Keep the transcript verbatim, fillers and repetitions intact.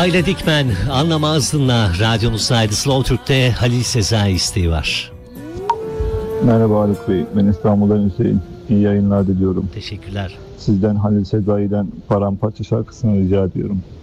Ayla Dikmen, Anlamazdın'la radyonuzdaydı. Slow Türk'te Halil Sezai isteği var. Merhaba Haluk Bey, ben İstanbul'dan Hüseyin. İyi yayınlar diliyorum. Teşekkürler. Sizden Halil Sezai'den Paramparça şarkısını rica ediyorum.